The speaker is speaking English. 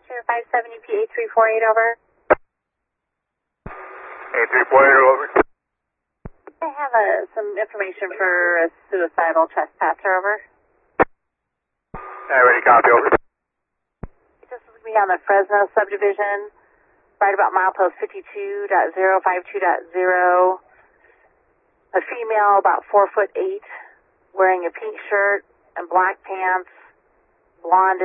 Dispatcher 570P8348, over. 8348, over. I have some information for a suicidal trespasser, over. Ready, copy, over. This is me on the Fresno subdivision, right about milepost 52.052.0. A female about 4'8", wearing a pink shirt and black pants, blonde